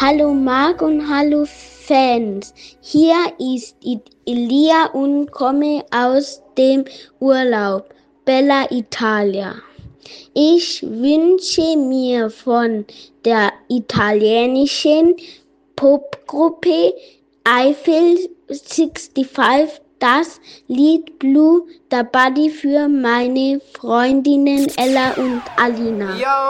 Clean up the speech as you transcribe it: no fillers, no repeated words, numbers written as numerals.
Hallo Marc und hallo Fans. Hier ist Elia und komme aus dem Urlaub. Bella Italia. Ich wünsche mir von der italienischen Popgruppe Eiffel 65 das Lied Blue the Body für meine Freundinnen Ella und Alina. Yo.